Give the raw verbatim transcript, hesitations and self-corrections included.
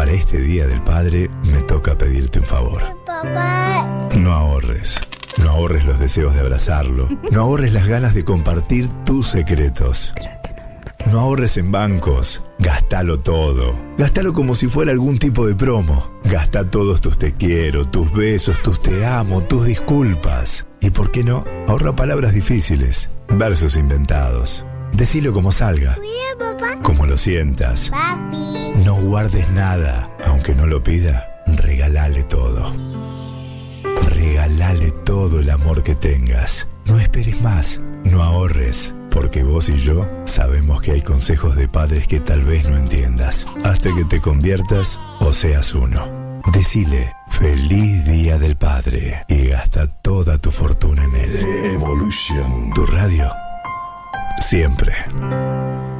Para este Día del Padre me toca pedirte un favor. Papá. No ahorres. No ahorres los deseos de abrazarlo. No ahorres las ganas de compartir tus secretos. No ahorres en bancos. Gastalo todo. Gastalo como si fuera algún tipo de promo. Gasta todos tus te quiero, tus besos, tus te amo, tus disculpas. Y por qué no, ahorra palabras difíciles, versos inventados. Decilo como salga. Mira, papá. Como lo sientas. Papi. No guardes nada. Aunque no lo pida, regalale todo. Regalale todo el amor que tengas. No esperes más. No ahorres. Porque vos y yo sabemos que hay consejos de padres que tal vez no entiendas. Hasta que te conviertas o seas uno. Decile, feliz Día del Padre. Y gasta toda tu fortuna en él. Evolution. Tu radio. Siempre.